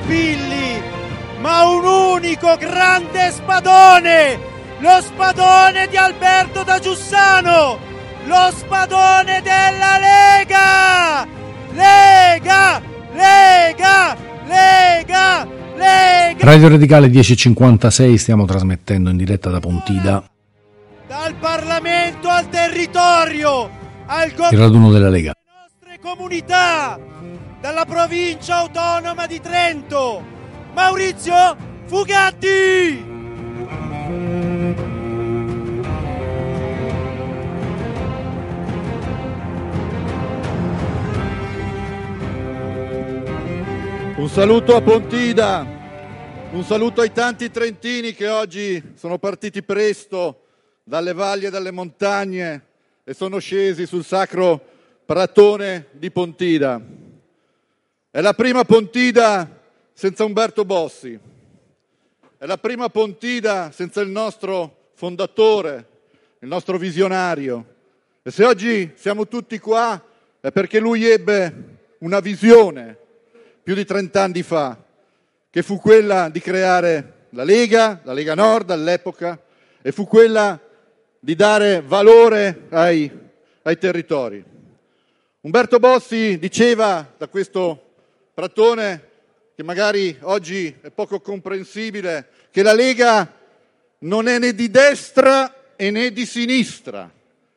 spilli, ma un unico grande spadone, lo spadone di Alberto da Giussano, lo spadone della Lega! Lega! Lega! Lega! Lega! Radio Radicale 10:56, stiamo trasmettendo in diretta da Pontida. Dal Parlamento al territorio, al Il raduno della Lega. delle nostre comunità, dalla provincia autonoma di Trento, Maurizio Fugatti! Un saluto a Pontida, un saluto ai tanti trentini che oggi sono partiti presto dalle valli e dalle montagne e sono scesi sul sacro pratone di Pontida. È la prima Pontida senza Umberto Bossi, è la prima Pontida senza il nostro fondatore, il nostro visionario. E se oggi siamo tutti qua è perché lui ebbe una visione più di 30 anni fa, che fu quella di creare la Lega Nord all'epoca, e fu quella di dare valore ai territori. Umberto Bossi diceva da questo pratone, che magari oggi è poco comprensibile, che la Lega non è né di destra e né di sinistra.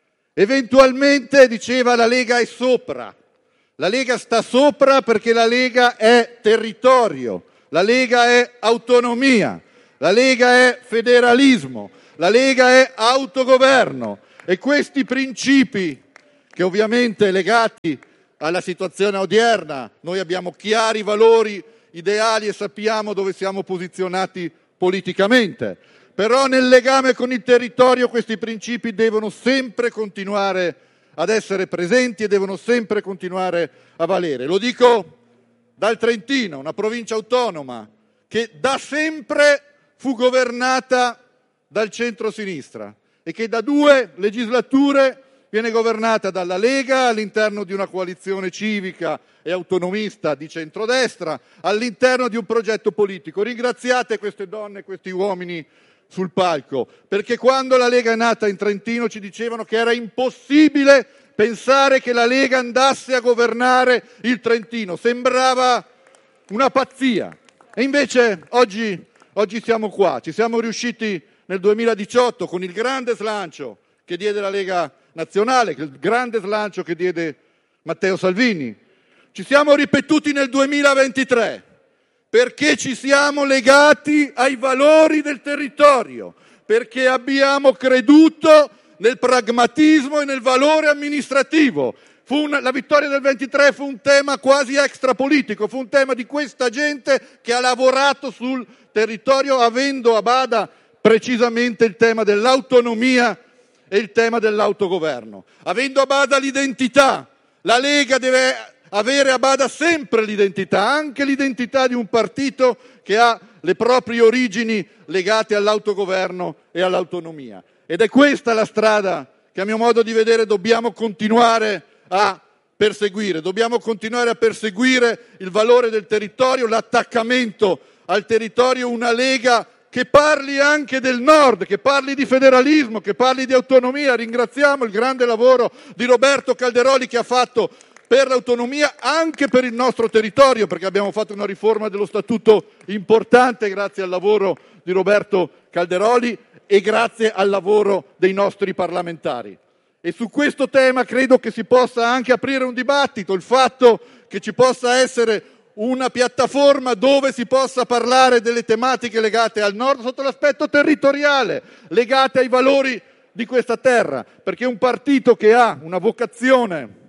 Eventualmente, diceva, la Lega è sopra. La Lega sta sopra perché la Lega è territorio, la Lega è autonomia, la Lega è federalismo, la Lega è autogoverno, e questi principi, che ovviamente legati alla situazione odierna, noi abbiamo chiari valori ideali e sappiamo dove siamo posizionati politicamente, però nel legame con il territorio questi principi devono sempre continuare ad essere presenti e devono sempre continuare a valere. Lo dico dal Trentino, una provincia autonoma che da sempre fu governata dal centro-sinistra e che da 2 legislature viene governata dalla Lega all'interno di una coalizione civica e autonomista di centrodestra, all'interno di un progetto politico. Ringraziate queste donne e questi uomini sul palco, perché quando la Lega è nata in Trentino ci dicevano che era impossibile pensare che la Lega andasse a governare il Trentino, sembrava una pazzia. E invece oggi siamo qua, ci siamo riusciti nel 2018 con il grande slancio che diede la Lega Nazionale, il grande slancio che diede Matteo Salvini. Ci siamo ripetuti nel 2023 perché ci siamo legati ai valori del territorio, perché abbiamo creduto nel pragmatismo e nel valore amministrativo. La vittoria del 23 fu un tema quasi extrapolitico, fu un tema di questa gente che ha lavorato sul territorio avendo a bada precisamente il tema dell'autonomia e il tema dell'autogoverno. Avendo a bada l'identità, la Lega deve avere a bada sempre l'identità, anche l'identità di un partito che ha le proprie origini legate all'autogoverno e all'autonomia. Ed è questa la strada che a mio modo di vedere dobbiamo continuare a perseguire. Dobbiamo continuare a perseguire il valore del territorio, l'attaccamento al territorio, una Lega che parli anche del Nord, che parli di federalismo, che parli di autonomia. Ringraziamo il grande lavoro di Roberto Calderoli che ha fatto per l'autonomia anche per il nostro territorio, perché abbiamo fatto una riforma dello statuto importante grazie al lavoro di Roberto Calderoli e grazie al lavoro dei nostri parlamentari. E su questo tema credo che si possa anche aprire un dibattito, il fatto che ci possa essere una piattaforma dove si possa parlare delle tematiche legate al Nord sotto l'aspetto territoriale, legate ai valori di questa terra, perché un partito che ha una vocazione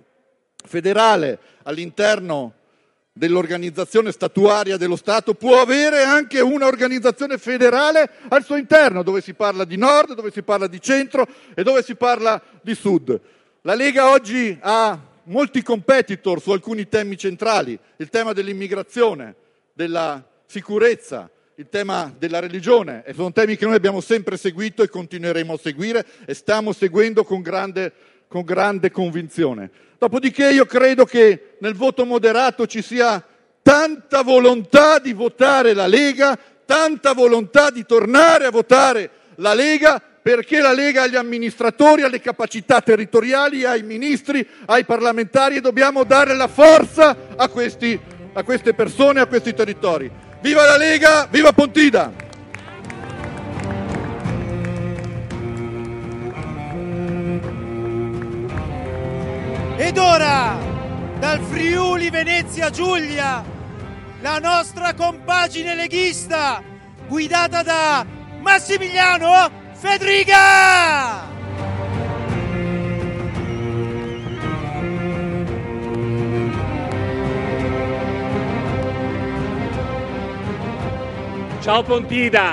federale all'interno dell'organizzazione statuaria dello Stato può avere anche una organizzazione federale al suo interno, dove si parla di Nord, dove si parla di Centro e dove si parla di Sud. La Lega oggi ha molti competitor su alcuni temi centrali, il tema dell'immigrazione, della sicurezza, il tema della religione, e sono temi che noi abbiamo sempre seguito e continueremo a seguire e stiamo seguendo con grande convinzione. Dopodiché io credo che nel voto moderato ci sia tanta volontà di votare la Lega, tanta volontà di tornare a votare la Lega, perché la Lega ha gli amministratori, ha le capacità territoriali, ha i ministri, ha i parlamentari, e dobbiamo dare la forza a queste persone, a questi territori. Viva la Lega, viva Pontida! Ed ora, dal Friuli Venezia Giulia, la nostra compagine leghista, guidata da Massimiliano Fedriga! Ciao Pontida!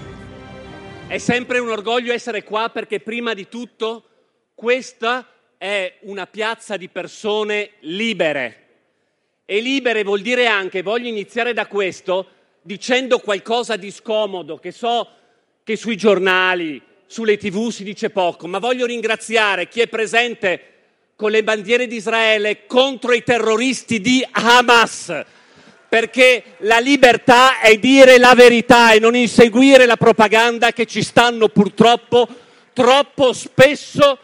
È sempre un orgoglio essere qua perché prima di tutto questa è una piazza di persone libere. E libere vuol dire anche, voglio iniziare da questo, dicendo qualcosa di scomodo, che so che sui giornali, sulle TV si dice poco, ma voglio ringraziare chi è presente con le bandiere di Israele contro i terroristi di Hamas, perché la libertà è dire la verità e non inseguire la propaganda che ci stanno purtroppo troppo spesso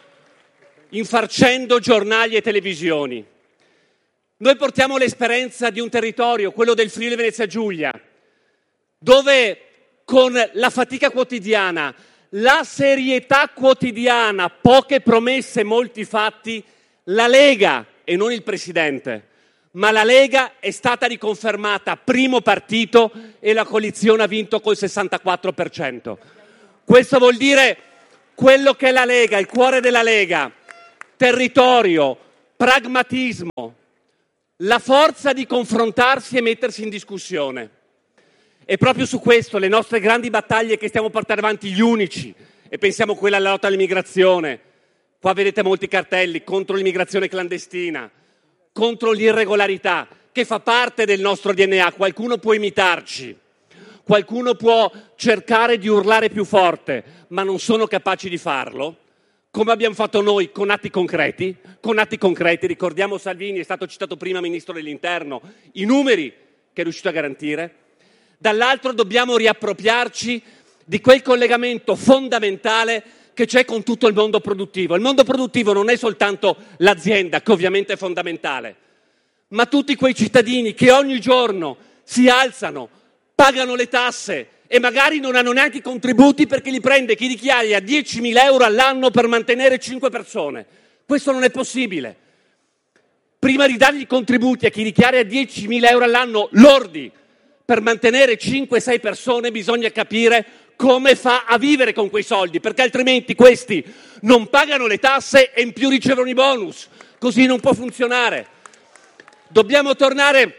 infarcendo giornali e televisioni. Noi portiamo l'esperienza di un territorio, quello del Friuli Venezia Giulia, dove con la fatica quotidiana, la serietà quotidiana, poche promesse, molti fatti, la Lega, e non il Presidente, ma la Lega è stata riconfermata primo partito e la coalizione ha vinto col 64%. Questo vuol dire quello che è la Lega, il cuore della Lega: territorio, pragmatismo, la forza di confrontarsi e mettersi in discussione. E proprio su questo le nostre grandi battaglie che stiamo portando avanti, gli unici, e pensiamo a quella alla lotta all'immigrazione, qua vedete molti cartelli, contro l'immigrazione clandestina, contro l'irregolarità, che fa parte del nostro DNA. Qualcuno può imitarci, qualcuno può cercare di urlare più forte, ma non sono capaci di farlo, come abbiamo fatto noi con atti concreti, ricordiamo Salvini, è stato citato prima Ministro dell'Interno, i numeri che è riuscito a garantire. Dall'altro dobbiamo riappropriarci di quel collegamento fondamentale che c'è con tutto il mondo produttivo. Il mondo produttivo non è soltanto l'azienda, che ovviamente è fondamentale, ma tutti quei cittadini che ogni giorno si alzano, pagano le tasse e magari non hanno neanche i contributi perché li prende chi dichiara 10.000 euro all'anno per mantenere 5 persone. Questo non è possibile. Prima di dargli i contributi a chi dichiara 10.000 euro all'anno lordi per mantenere 5-6 persone, bisogna capire come fa a vivere con quei soldi, perché altrimenti questi non pagano le tasse e in più ricevono i bonus. Così non può funzionare. Dobbiamo tornare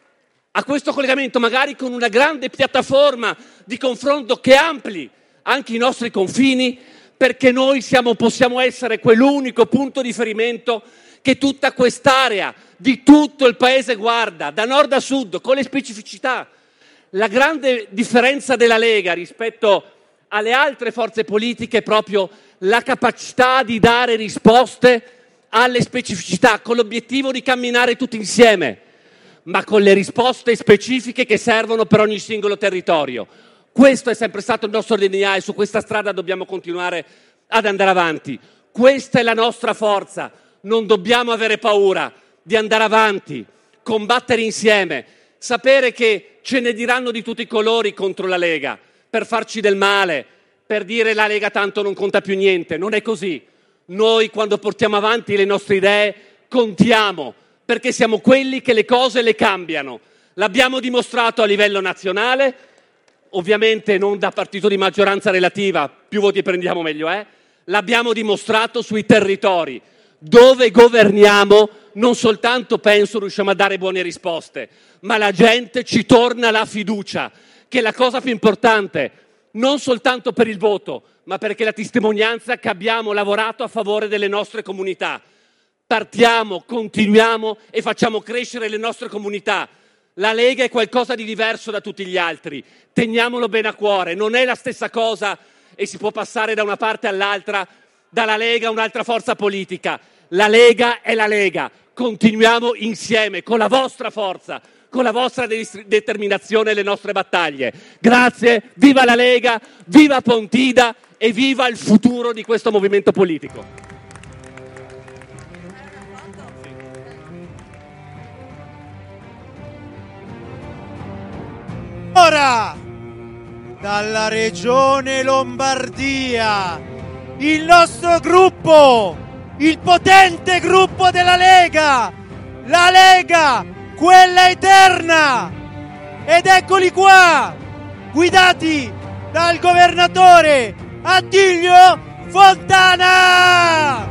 a questo collegamento, magari con una grande piattaforma di confronto che ampli anche i nostri confini, perché noi possiamo essere quell'unico punto di riferimento che tutta quest'area di tutto il paese guarda, da nord a sud, con le specificità. La grande differenza della Lega rispetto alle altre forze politiche è proprio la capacità di dare risposte alle specificità, con l'obiettivo di camminare tutti insieme, ma con le risposte specifiche che servono per ogni singolo territorio. Questo è sempre stato il nostro DNA e su questa strada dobbiamo continuare ad andare avanti. Questa è la nostra forza. Non dobbiamo avere paura di andare avanti, combattere insieme, sapere che ce ne diranno di tutti i colori contro la Lega, per farci del male, per dire la Lega tanto non conta più niente. Non è così. Noi quando portiamo avanti le nostre idee contiamo, perché siamo quelli che le cose le cambiano. L'abbiamo dimostrato a livello nazionale, ovviamente non da partito di maggioranza relativa, più voti prendiamo meglio è, l'abbiamo dimostrato sui territori, dove governiamo. Non soltanto riusciamo a dare buone risposte, ma la gente ci torna la fiducia, che è la cosa più importante, non soltanto per il voto, ma perché la testimonianza che abbiamo lavorato a favore delle nostre comunità. Partiamo, continuiamo e facciamo crescere le nostre comunità. La Lega è qualcosa di diverso da tutti gli altri, teniamolo bene a cuore, non è la stessa cosa e si può passare da una parte all'altra, dalla Lega a un'altra forza politica. La Lega è la Lega, continuiamo insieme con la vostra forza, con la vostra determinazione le nostre battaglie. Grazie, viva la Lega, viva Pontida e viva il futuro di questo movimento politico. Ora, dalla regione Lombardia, il nostro gruppo, il potente gruppo della Lega, la Lega, quella eterna. Ed eccoli qua, guidati dal governatore Attilio Fontana!